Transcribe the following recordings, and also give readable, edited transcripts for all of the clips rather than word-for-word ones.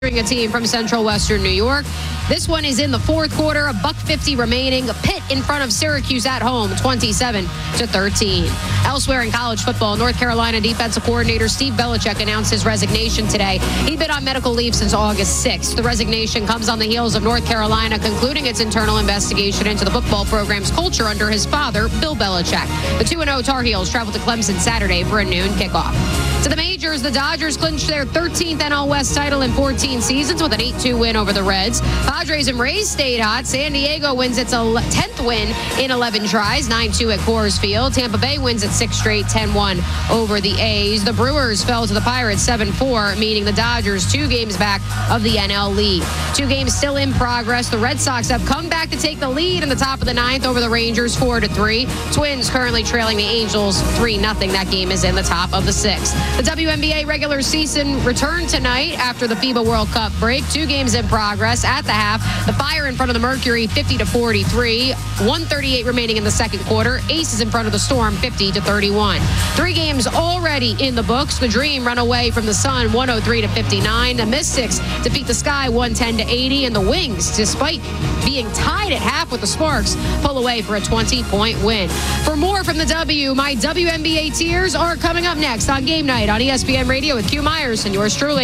A team from Central Western New York. This one is in the fourth quarter, $1:50 remaining. Pitt in front of Syracuse at home, 27-13. Elsewhere in college football, North Carolina defensive coordinator Steve Belichick announced his resignation today. He'd been on medical leave since August 6th. The resignation comes on the heels of North Carolina concluding its internal investigation into the football program's culture under his father, Bill Belichick. The 2-0 Tar Heels travel to Clemson Saturday for a noon kickoff. To the majors, the Dodgers clinched their 13th NL West title in 14 seasons with an 8-2 win over the Reds. Padres and Rays stayed hot. San Diego wins its 10th win in 11 tries, 9-2 at Coors Field. Tampa Bay wins its 6th straight, 10-1 over the A's. The Brewers fell to the Pirates 7-4, meaning the Dodgers 2 games back of the NL lead. 2 games still in progress. The Red Sox have come back to take the lead in the top of the 9th over the Rangers 4-3. Twins currently trailing the Angels 3-0. That game is in the top of the 6th. The WNBA regular season returned tonight after the FIBA World Cup break. 2 games in progress at the half. The Fire in front of the Mercury 50-43. 1:38 remaining in the second quarter. Aces in front of the Storm 50-31. 3 games already in the books. The Dream run away from the Sun 103-59. The Mystics defeat the Sky 110-80. And the Wings, despite being tied at half with the Sparks, pull away for a 20-point win. For more from the W, my WNBA tears are coming up next on Game Night on ESPN Radio with Q Myers and yours truly.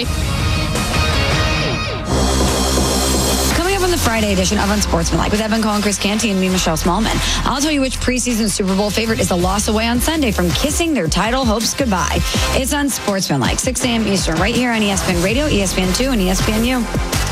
Coming up on the Friday edition of Unsportsmanlike with Evan Cole and Chris Canty and me, Michelle Smallman. I'll tell you which preseason Super Bowl favorite is the loss away on Sunday from kissing their title hopes goodbye. It's Unsportsmanlike, 6 a.m. Eastern, right here on ESPN Radio, ESPN2, and ESPNU.